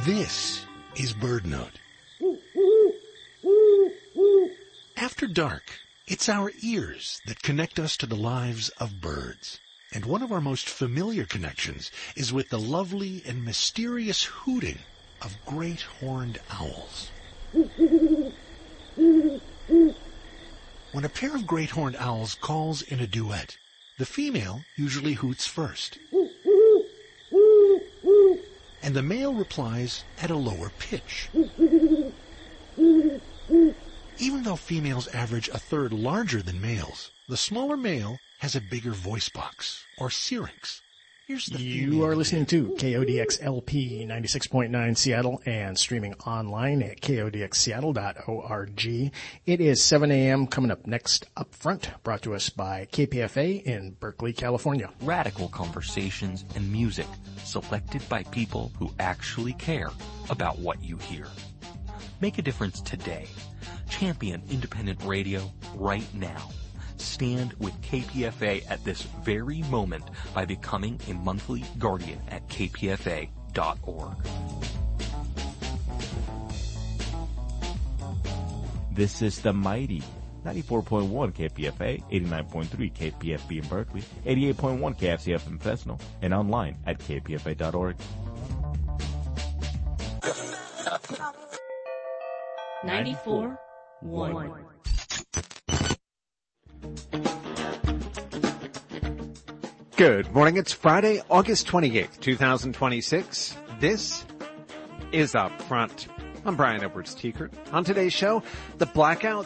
This is BirdNote. After dark, it's our ears that connect us to the lives of birds. And one of our most familiar connections is with the lovely and mysterious hooting of great horned owls. When a pair of great horned owls calls in a duet, the female usually hoots first, and the male replies at a lower pitch. Even though females average a third larger than males, the smaller male has a bigger voice box, or syrinx. Here's the You are listening to KODX LP 96.9 Seattle and streaming online at kodxseattle.org. It is 7 a.m. Coming up next up front, brought to us by KPFA in Berkeley, California. Radical conversations and music selected by people who actually care about what you hear. Make a difference today. Champion independent radio right now. Stand with KPFA at this very moment by becoming a monthly guardian at kpfa.org. This is the mighty 94.1 KPFA, 89.3 KPFB in Berkeley, 88.1 KFCF in Fresno, and online at kpfa.org. 94.1. Good morning. It's Friday, August 28th, 2026. This is Up Front. I'm Brian Edwards-Tiekert. On today's show, the blackout